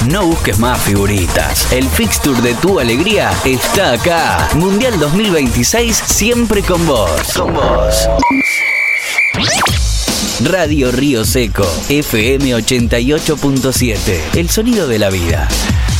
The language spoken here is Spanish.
No busques más figuritas. El fixture de tu alegría está acá. Mundial 2026, siempre con vos. Con vos. Radio Río Seco, FM 88.7. El sonido de la vida.